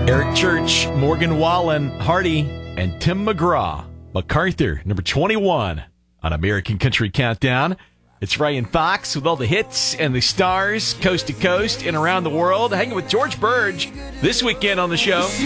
Eric Church, Morgan Wallen, Hardy, and Tim McGraw. MacArthur, number 21 on American Country Countdown. It's Ryan Fox with all the hits and the stars, coast to coast and around the world. Hanging with George Burge this weekend on the show.